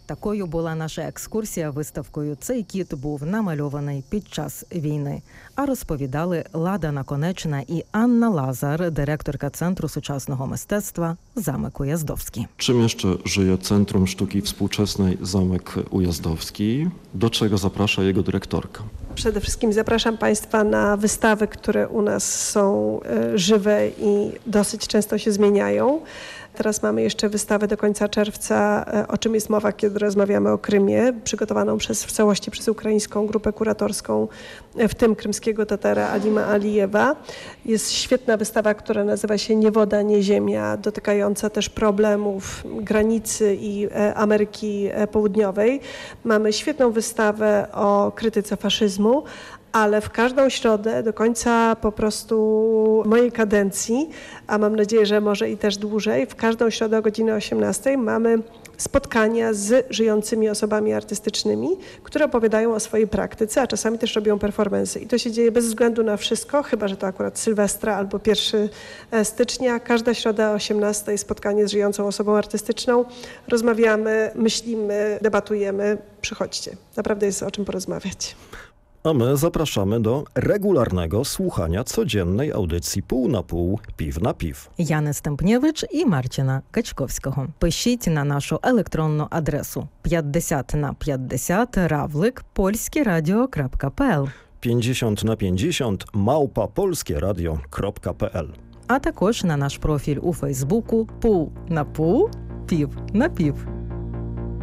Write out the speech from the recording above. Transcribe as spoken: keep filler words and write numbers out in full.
Такою була наша екскурсія виставкою «Цей кіт був намальований під час війни». А розповідали Лада Наконечна і Анна Лазар, директорка Центру сучасного мистецтва «Zamek Ujazdowski». Czym jeszcze żyje Centrum Sztuki Współczesnej Zamek Ujazdowski? Do czego zaprasza jego dyrektorka? Przede wszystkim zapraszam Państwa na wystawy, które u nas są żywe i dosyć często się zmieniają. Teraz mamy jeszcze wystawę do końca czerwca, o czym jest mowa, kiedy rozmawiamy o Krymie, przygotowaną przez, w całości przez ukraińską grupę kuratorską, w tym krymskiego Tatara Alima Alijewa. Jest świetna wystawa, która nazywa się Nie woda, nie ziemia, dotykająca też problemów granicy i Ameryki Południowej. Mamy świetną wystawę o krytyce faszyzmu, ale w każdą środę do końca po prostu mojej kadencji, a mam nadzieję, że może i też dłużej, w każdą środę o godzinie osiemnastej mamy spotkania z żyjącymi osobami artystycznymi, które opowiadają o swojej praktyce, a czasami też robią performance. I to się dzieje bez względu na wszystko, chyba że to akurat Sylwestra albo pierwszego stycznia. Każda środa o osiemnastej spotkanie z żyjącą osobą artystyczną. Rozmawiamy, myślimy, debatujemy. Przychodźcie. Naprawdę jest o czym porozmawiać. A my zapraszamy do regularnego słuchania codziennej audycji Pół na pół, Piw na piw. Яни Стемпнєвич і Марчина Качковського. Пишіть на нашу електронну адресу п'ятдесят на п'ятдесят равлик polskieradio.pl pięćdziesiąt na pięćdziesiąt małpa polskieradio.pl. А також на наш профіль у Фейсбуку «Пул на пул, пів на пів».